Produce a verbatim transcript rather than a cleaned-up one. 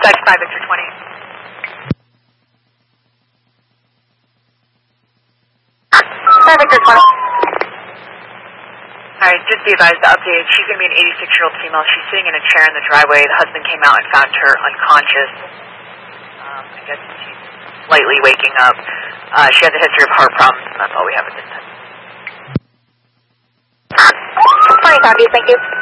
Contact five Victor twenty. five Victor twenty. Alright, just be advised, the update, she's going to be an eighty-six-year-old female. She's sitting in a chair in the driveway. The husband came out and found her unconscious. Um, I guess she's slightly waking up. Uh, she has a history of heart problems, and that's all we have at this time. twenty, thank you.